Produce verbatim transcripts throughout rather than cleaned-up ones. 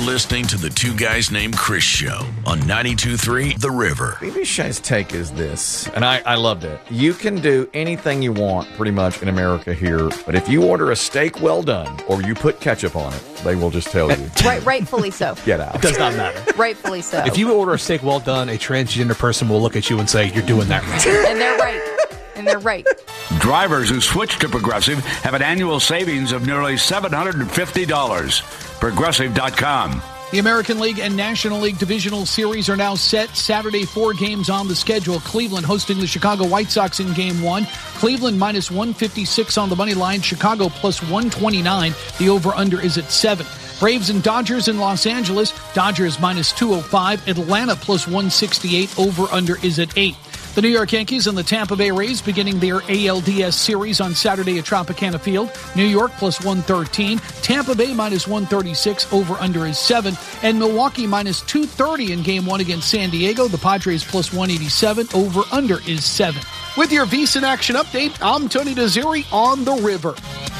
listening to the Two Guys Named Chris Show on ninety-two point three The River. B B Shay's take is this, and I, I loved it. You can do anything you want pretty much in America here, but if you order a steak well done or you put ketchup on it, they will just tell you. Right, rightfully so. Get out. It does not matter. Rightfully so. If you order a steak well done, a transgender person will look at you and say, you're doing that right. And they're right. And they're right. Drivers who switch to Progressive have an annual savings of nearly seven hundred fifty dollars. Progressive dot com. The American League and National League Divisional Series are now set. Saturday, four games on the schedule. Cleveland hosting the Chicago White Sox in Game one. Cleveland minus one fifty-six on the money line. Chicago plus one twenty-nine. The over-under is at seven. Braves and Dodgers in Los Angeles. Dodgers minus two oh five. Atlanta plus one sixty-eight. Over-under is at eight. The New York Yankees and the Tampa Bay Rays beginning their A L D S series on Saturday at Tropicana Field. New York plus one thirteen. Tampa Bay minus one thirty-six. Over-under is seven. And Milwaukee minus two thirty in Game one against San Diego. The Padres plus one eighty-seven. Over-under is seven. With your VSiN Action Update, I'm Tony Desiri on the River.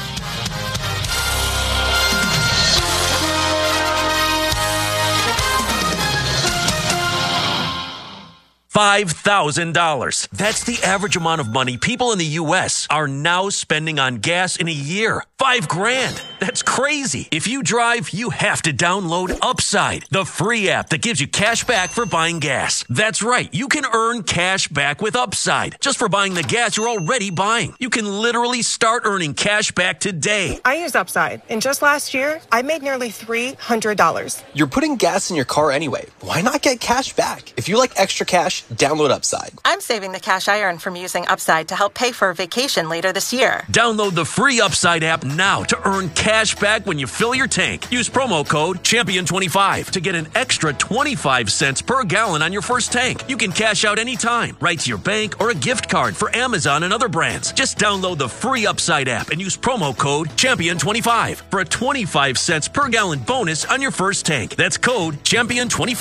five thousand dollars. That's the average amount of money people in the U S are now spending on gas in a year. Five grand. That's crazy. If you drive, you have to download Upside, the free app that gives you cash back for buying gas. That's right. You can earn cash back with Upside just for buying the gas you're already buying. You can literally start earning cash back today. I use Upside, and just last year, I made nearly three hundred dollars. You're putting gas in your car anyway. Why not get cash back? If you like extra cash, download Upside. I'm saving the cash I earn from using Upside to help pay for a vacation later this year. Download the free Upside app now to earn cash back when you fill your tank. Use promo code champion twenty-five to get an extra twenty-five cents per gallon on your first tank. You can cash out anytime, right to your bank or a gift card for Amazon and other brands. Just download the free Upside app and use promo code champion twenty-five for a twenty-five cents per gallon bonus on your first tank. That's code champion twenty-five.